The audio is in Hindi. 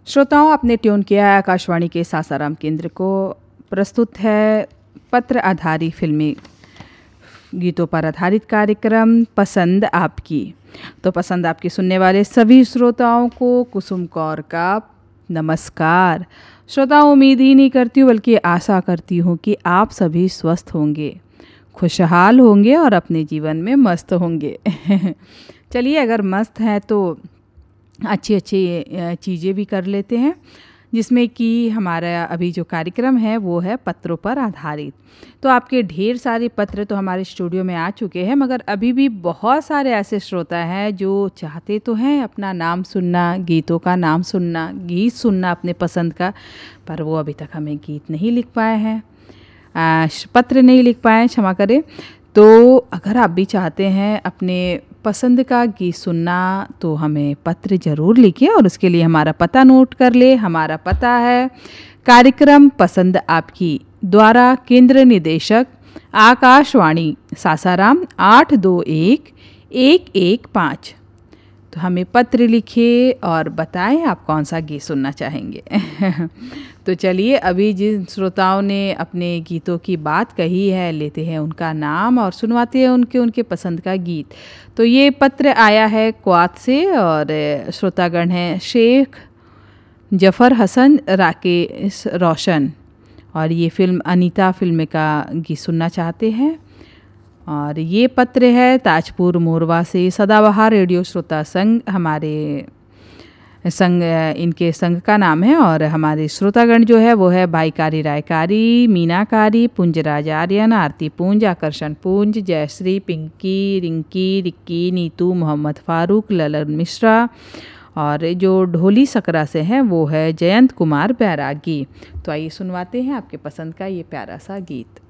श्रोताओं, आपने ट्यून किया है आकाशवाणी के सासाराम केंद्र को। प्रस्तुत है पत्र आधारित फिल्मी गीतों पर आधारित कार्यक्रम पसंद आपकी। तो पसंद आपकी सुनने वाले सभी श्रोताओं को कुसुम कौर का नमस्कार। श्रोताओं, उम्मीद ही नहीं करती हूँ बल्कि आशा करती हूँ कि आप सभी स्वस्थ होंगे, खुशहाल होंगे और अपने जीवन में मस्त होंगे। चलिए, अगर मस्त हैं तो अच्छी अच्छी चीज़ें भी कर लेते हैं, जिसमें कि हमारा अभी जो कार्यक्रम है वो है पत्रों पर आधारित। तो आपके ढेर सारे पत्र तो हमारे स्टूडियो में आ चुके हैं, मगर अभी भी बहुत सारे ऐसे श्रोता हैं जो चाहते तो हैं अपना नाम सुनना, गीतों का नाम सुनना, गीत सुनना अपने पसंद का, पर वो अभी तक हमें गीत नहीं लिख पाए हैं, पत्र नहीं लिख पाए, क्षमा करें। तो अगर आप भी चाहते हैं अपने पसंद का गीत सुनना तो हमें पत्र ज़रूर लिखिए और उसके लिए हमारा पता नोट कर ले। हमारा पता है कार्यक्रम पसंद आपकी, द्वारा केंद्र निदेशक आकाशवाणी सासाराम 821115। तो हमें पत्र लिखिए और बताएं आप कौन सा गीत सुनना चाहेंगे। तो चलिए, अभी जिन श्रोताओं ने अपने गीतों की बात कही है, लेते हैं उनका नाम और सुनवाते हैं उनके पसंद का गीत। तो ये पत्र आया है क्वात से और श्रोतागण हैं शेख जफ़र हसन, राकेश रोशन, और ये फिल्म अनीता फिल्म का गीत सुनना चाहते हैं। और ये पत्र है ताजपुर मोरवा से सदाबहार रेडियो श्रोता संघ, हमारे संघ, इनके संघ का नाम है। और हमारे श्रोतागण जो है वो है भाईकारी रायकारी, मीनाकारी, पुंजराज आर्यन, आरती पुंज, आकर्षण पुंज, जयश्री, पिंकी, रिंकी, रिक्की, नीतू, मोहम्मद फारूक, ललन मिश्रा, और जो ढोली सकरा से हैं वो है जयंत कुमार बैरागी। तो आइए सुनवाते हैं आपके पसंद का ये प्यारा सा गीत।